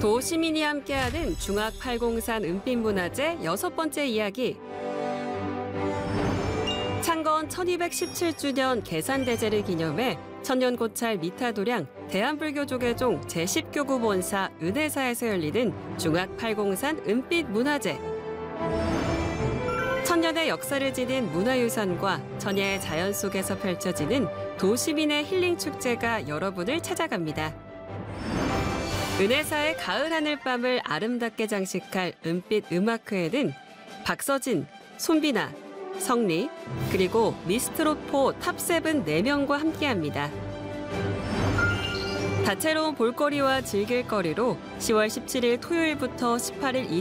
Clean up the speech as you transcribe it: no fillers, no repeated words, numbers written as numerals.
도시민이 함께하는 중악 803 은빛문화제 6번째 이야기. 창건 1217주년 계산대제를 기념해 천년고찰 미타도량 대한불교조계종 제10교구 본사 은혜사에서 열리는 중악 803 은빛문화제. 천년의 역사를 지닌 문화유산과 천혜의 자연 속에서 펼쳐지는 도시민의 힐링 축제가 여러분을 찾아갑니다. 은혜사의 가을 하늘밤을 아름답게 장식할 은빛 음악회에는 박서진, 손비나, 성리, 그리고 미스트롯4 탑7 4명과 함께합니다. 다채로운 볼거리와 즐길거리로 10월 17일 토요일부터 18일